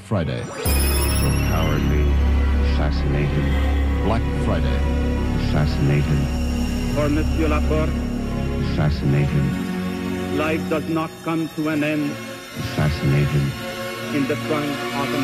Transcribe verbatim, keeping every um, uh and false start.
Friday. So cowardly, assassinated. Black Friday. Assassinated. For Monsieur Laporte, Assassinated. life does not come to an end Assassinated. in the trunk of a